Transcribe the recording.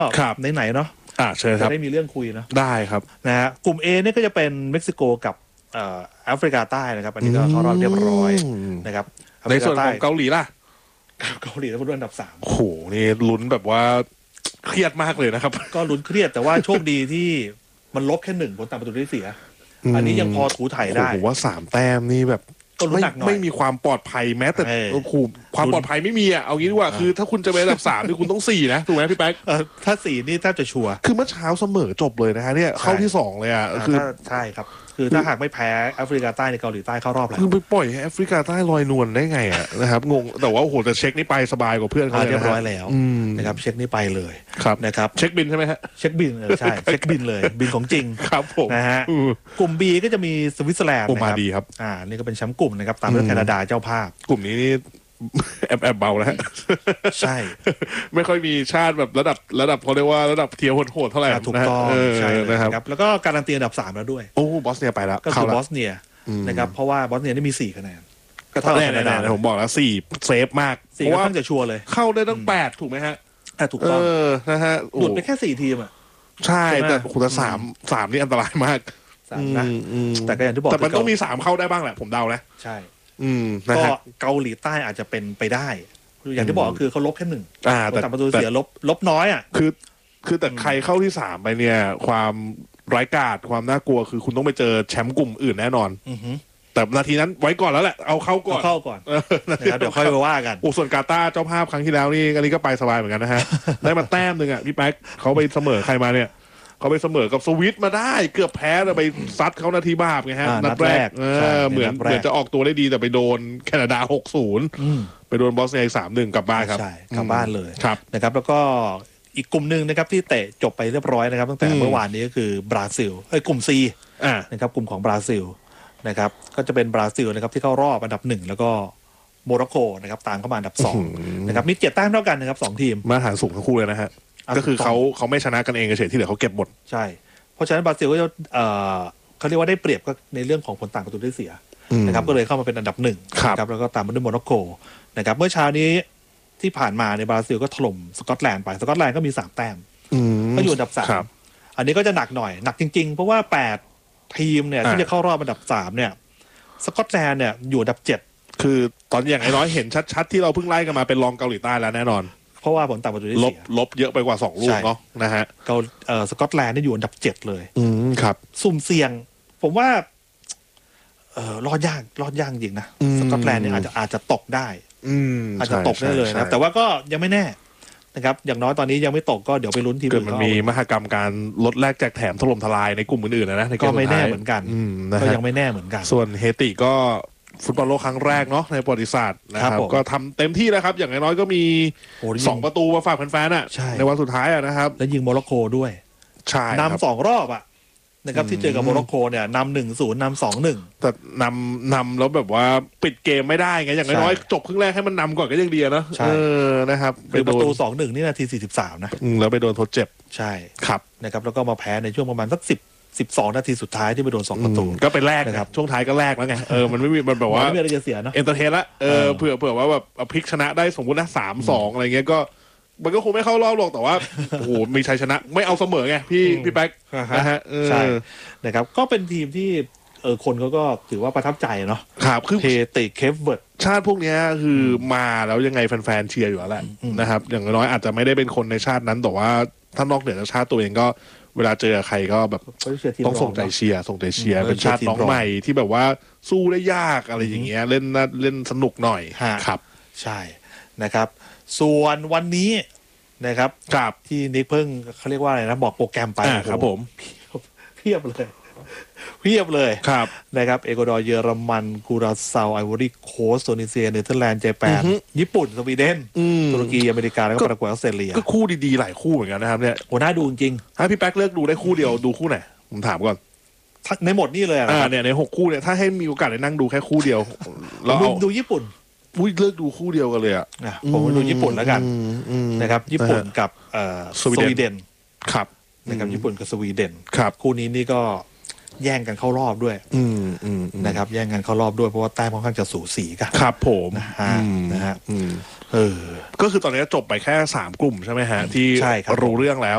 ไหนๆเนาะเชิญครับจะได้มีเรื่องคุยเนาะได้ครับนะฮะกลุ่ม A เนี่ยก็จะเป็นเม็กซิโกกับแอฟริกาใต้นะครับอันนี้ก็เข้ารอบเรียบร้อยนะครับในส่วนของเกาหลีล่ะเกาหลีแล้วเป็นอันดับ3 โอ้โหนี่ลุ้นแบบว่าเครียดมากเลยนะครับก็ลุ้นเครียดแต่ว่าโชคดีที่มันลบแค่1ผลต่างประตูที่เสียอันนี้ยังพอถูถ่ายได้ผมว่า3 แต้มนี่แบบไม่มีความปลอดภัยแม้แต่ความปลอดภัยไม่มีอ่ะเอางี้ดีกว่าคือถ้าคุณจะไปอันดับ3นี่คุณต้อง4นะถูกไหมพี่แป๊กถ้า4นี่แทบจะชัวร์คือเมื่อเช้าเสมอจบเลยนะฮะเนี่ยเข้าที่2เลยอ่ะคือใช่ครับคือถ้าหากไม่แพ้แอฟริกาใต้ในเกาหลีใต้เข้ารอบแล้วคือไปปล่อยให้แอฟริกาใต้ลอยนวลได้ไงอ่ะนะครับงงแต่ว่าโอ้โหแต่เช็คนี่ไปสบายกว่าเพื่อนเขาเรียบร้อยแล้วนะครับเช็คนี่ไปเลยนะครับเช็คบินใช่ไหมฮะเช็คบินใช่เช็คบินเลยบินของจริงครับผมนะฮะกลุ่ม B ก็จะมีสวิตเซอร์แลนด์นะครับดีครับนี่ก็เป็นแชมป์กลุ่มนะครับตามด้วยแคนาดาเจ้าภาพกลุ่มนี้นี่แอบเบาแล้วใช่ไม่ค่อยมีชาติแบบระดับเขาเรียกว่าระดับเทียร์โหดเท่าไหร่ถูกต้องใช่นะครับแล้วก็การันตีอันดับ3แล้วด้วยโอ้บอสเนียไปแล้วก็คือบอสเนียนะครับเพราะว่าบอสเนียได้มี4คะแนนก็เท่าแคนาดาผมบอกแล้ว4เซฟมากเพราะว่าจะชัวร์เลยเข้าได้ตั้ง8ถูกไหมฮะถูกต้องนะฮะหลุดไปแค่4ทีมอ่ะใช่แต่คุณ3นี่อันตรายมากนะแต่ก็อย่างที่บอกแต่มันต้องมี3เข้าได้บ้างแหละผมเดานะใช่ก็เกาหลีใต้อาจจะเป็นไปได้อย่างที่บอกคือเขาลบแค่1แต่ประตูเสียลบน้อยอ่ะคือแต่ใครเข้าที่3ไปเนี่ยความร้ายกาจความน่ากลัวคือคุณต้องไปเจอแชมป์กลุ่มอื่นแน่นอนแต่นาทีนั้นไว้ก่อนแล้วแหละเอาเข้าก่อนเดี๋ยวค่อยไปว่ากันส่วนกาตาร์เจ้าภาพครั้งที่แล้วนี่อันนี้ก็ไปสบายเหมือนกันนะฮะได้มาแต้มนึงอ่ะพี่แป๊กเขาไปเสมอใครมาเนี่ยเขาไปเสมอกับสวิตมาได้เกือบแพ้แต่ไปซัดเขานาทีบาปไงฮะนัดแรกเหมือนจะออกตัวได้ดีแต่ไปโดนแคนาดา 6-0ไปโดนบอสเนีย 3-1 กลับบ้านครับใช่กลับบ้านเลยครับนะครับแล้วก็อีกกลุ่มหนึ่งนะครับที่เตะจบไปเรียบร้อยนะครับตั้งแต่เมื่อวานนี้ก็คือบราซิลกลุ่ม C นะครับกลุ่มของบราซิลนะครับก็จะเป็นบราซิลนะครับที่เข้ารอบอันดับ1แล้วก็โมร็อกโกนะครับตามเข้ามาอันดับ2นะครับมี7 แต้มเท่ากันนะครับ2ทีมมาตรฐานสูงทั้งคู่เลยนะฮะก็คือเขาไม่ชนะกันเองเฉยที่เหลือเขาเก็บหมดใช่เพราะฉะนั้นบราซิลก็จะเขาเรียกว่าได้เปรียบก็ในเรื่องของผลต่างประตูได้เสียนะครับก็เลยเข้ามาเป็นอันดับ1นะครับแล้วก็ตามมาด้วยโมร็อกโกนะครับเมื่อเช้านี้ที่ผ่านมาในบราซิลก็ถล่มสกอตแลนด์ไปสกอตแลนด์ก็มี3 แต้มก็อยู่อันดับ3อันนี้ก็จะหนักหน่อยหนักจริงๆเพราะว่า8 ทีมเนี่ยที่จะเข้ารอบอันดับ3เนี่ยสกอตแลนด์เนี่ยอยู่อันดับ7 คือตอนอย่างน้อยเห็นชัดๆที่เราเพิ่งไล่กันมาเป็นรองเกาหลีใต้แล้วแน่นอนเพราะว่าผลต่างประตูได้เสียลบเยอะไปกว่า2 ลูกเนาะนะฮะสกอตแลนด์นี่อยู่อันดับ7เลยครับสุ่มเสี่ยงผมว่ารอดยากจริงนะสกอตแลนด์เนี่ยอาจจะตกได้อาจจะตกได้เลยนะแต่ว่าก็ยังไม่แน่นะครับอย่างน้อยตอนนี้ยังไม่ตกก็เดี๋ยวไปลุ้นทีมอื่นมันมีมหกรรมการลดแลกแจกแถมถล่มทลายในกลุ่มอื่นๆนะก็ไม่แน่เหมือนกันก็ยังไม่แน่เหมือนกันส่วนเฮติก็ฟุตบอลโลกครั้งแรกเนาะในประวัติศาสตร์นะครับก็ทำเต็มที่แล้วครับอย่างน้อยก็มี2 ประตูมาฝากแฟนๆในวันสุดท้ายนะครับแล้วยิงโมร็อกโกด้วยใช่นำ2 รอบนะครับที่เจอกับโมร็อกโกเนี่ยนำ 1-0 นำ 2-1 แต่นำแล้วแบบว่าปิดเกมไม่ได้ไงอย่างน้อยจบครึ่งแรกให้มันนำก่อนก็ยังดีนะนะครับเป็นประตู 2-1 นี่นาที43นะแล้วไปโดนทดเจ็บใช่ครับนะครับแล้วก็มาแพ้ในช่วงประมาณสัก12 นาทีสุดท้ายที่ไปโดน2 ประตูก็ไปแรกนะครับช่วงท้ายก็แรกแล้วไงมันไม่มีมันแบบว่าไม่มีอะไรจะเสียนะเอนเตอร์เทนละเผื่อว่าแบบพลิกชนะได้สมมตินะ3-2อะไรเงี้ยก็มันก็คงไม่เข้ารอบหรอกแต่ว่าโอ้โหมีชัยชนะไม่เอาเสมอไงพี่แป๊กนะฮะใช่นะครับก็เป็นทีมที่คนเขาก็ถือว่าประทับใจเนาะครับคือเฮติเคปเวิร์ดชาติพวกนี้คือมาแล้วยังไงแฟนๆเชียร์อยู่แล้วแหละนะครับอย่างน้อยอาจจะไม่ได้เป็นคนในชาตินั้นแต่ว่าถ้านอกเหนือจากชาติตัวเองก็เวลาเจอใครก็แบบต้องส่งใจเชียร์เป็นชาติน้องใหม่ที่แบบว่าสู้ได้ยากอะไรอย่างเงี้ยเล่นสนุกหน่อยครับใช่นะครับส่วนวันนี้นะครับที่นิกเพิ่งเขาเรียกว่าอะไรนะบอกโปรแกรมไปครับผมเพียบเลยครับนะครับเอกวาดอร์เยอรมันกุราซาวไอวอรี่โคสต์โตนิเซียเนเธอร์แลนด์ญี่ปุ่นญี่ปุ่นสวีเดนตุรกีอเมริกาแล้วก็ปารากวัยออสเตรเลียก็คู่ดีๆหลายคู่เหมือนกันนะครับเนี่ยโหน่าดูจริงๆถ้าพี่แป๊กเลือกดูได้คู่เดียวดูคู่ไหนผมถามก่อนในหมดนี่เลยเนี่ยใน6 คู่เนี่ยถ้าให้มีโอกาสได้นั่งดูแค่คู่เดียวเราดูญี่ปุ่นเลือกดูคู่เดียวกันเลยผมดูญี่ปุ่นแล้วกันนะครับญี่ปุ่นกับสวีเดนครับนะครับญี่ปุ่นกับสวีเดนครับคู่นี้นี่ก็แย่งกันเข้ารอบด้วยนะครับแย่งกันเข้ารอบด้วยเพราะว่าแต้มค่อนข้างจะสูสีกันครับผมนะฮะก็คือตอนนี้จบไปแค่3 กลุ่มใช่ไหมฮะที่รู้เรื่องแล้ว